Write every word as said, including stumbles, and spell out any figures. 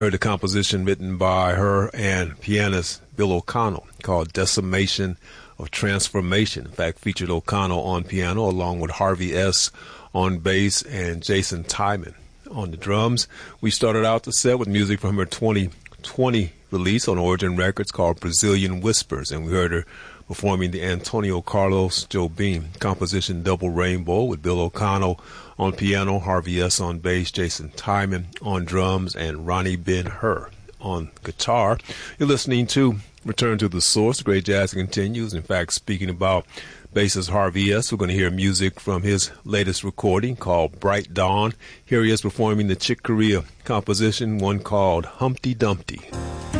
Heard a composition written by her and pianist Bill O'Connell called Decimation of Transformation. In fact, featured O'Connell on piano along with Harvey S. on bass and Jason Tyman on the drums. We started out the set with music from her twenty twenty release on Origin Records called Brazilian Whispers, and we heard her performing the Antonio Carlos Jobim composition Double Rainbow with Bill O'Connell on piano, Harvey S. on bass, Jason Tyman on drums, and Ronnie Ben-Hur on guitar. You're listening to Return to the Source. Great Jazz continues. In fact, speaking about bassist Harvey S., we're going to hear music from his latest recording called Bright Dawn. Here he is performing the Chick Corea composition, one called Humpty Dumpty.